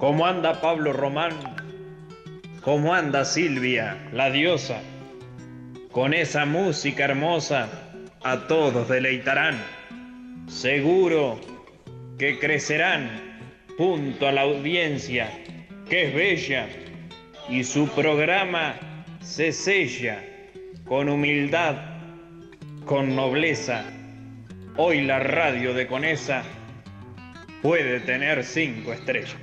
¿Cómo anda Pablo Román? ¿Cómo anda Silvia, la diosa? Con esa música hermosa a todos deleitarán. Seguro que crecerán junto a la audiencia, que es bella, y su programa se sella con humildad, con nobleza. Hoy la radio de Conesa puede tener 5 estrellas.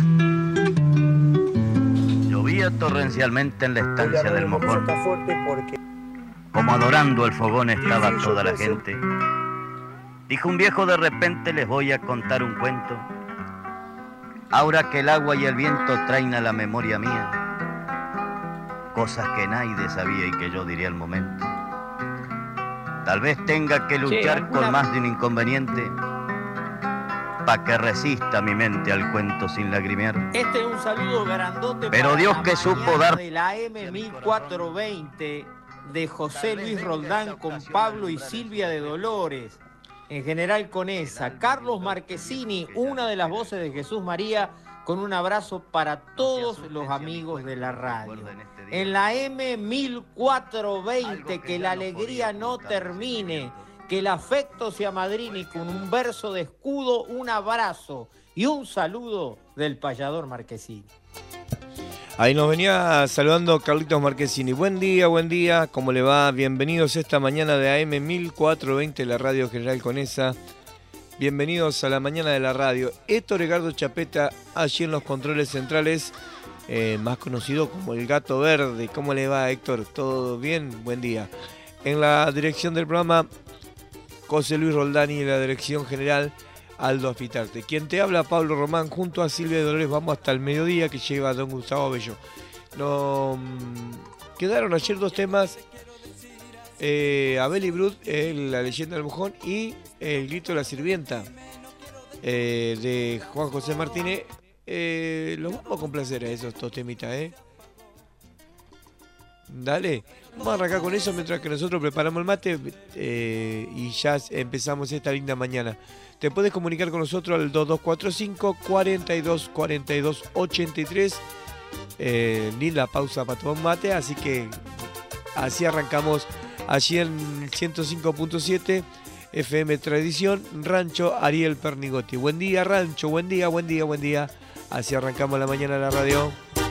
Llovía torrencialmente en la estancia del Mojón. Como adorando el fogón estaba toda la gente. Dijo un viejo de repente: les voy a contar un cuento. Ahora que el agua y el viento traen a la memoria mía cosas que nadie sabía y que yo diría al momento. Tal vez tenga que luchar con más de un inconveniente pa' que resista mi mente al cuento sin lagrimear. Este es un saludo grandote. Pero para Dios la que supo mañana dar de la M1420 de José Luis Roldán con Pablo y Silvia de Dolores, en General Conesa. Carlos Marchesini, una de las voces de Jesús María, con un abrazo para todos los amigos de la radio. En la M1420, que la alegría no termine, que el afecto se amadrine, con un verso de escudo, un abrazo y un saludo del payador Marchesini. Ahí nos venía saludando Carlitos Marchesini. Buen día, ¿cómo le va? Bienvenidos esta mañana de AM 1420, la radio General Conesa. Bienvenidos a la mañana de la radio. Héctor Edgardo Chapeta, allí en los controles centrales, más conocido como el Gato Verde. ¿Cómo le va, Héctor? ¿Todo bien? Buen día. En la dirección del programa, José Luis Roldán, y en la dirección general, Aldo Afitarte. Quien te habla, Pablo Román, junto a Silvia de Dolores. Vamos hasta el mediodía, que lleva don Gustavo Bello. Quedaron ayer 2 temas, Abel y Brut, la leyenda del mojón, y el grito de la sirvienta, de Juan José Martínez. Los vamos a complacer a esos 2 temitas, Dale, vamos a arrancar con eso mientras que nosotros preparamos el mate, y ya empezamos esta linda mañana. Te puedes comunicar con nosotros al 2245 42 42 83. Ni la pausa para tomar un mate, así que así arrancamos allí en 105.7 FM Tradición, Rancho Ariel Pernigotti. Buen día, Rancho, buen día. Así arrancamos la mañana de la radio.